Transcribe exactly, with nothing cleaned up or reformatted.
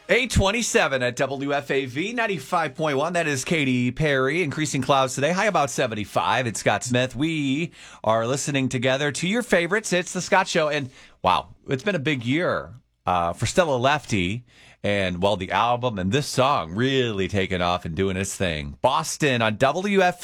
eight twenty-seven at W F A V ninety-five point one. That is Katy Perry. Increasing clouds today. High about seventy-five. It's Scott Smith. We are listening together to your favorites. It's The Scott Show. And wow, it's been a big year uh, for Stella Lefty. And, well, the album and this song really taking off and doing its thing. Boston on W F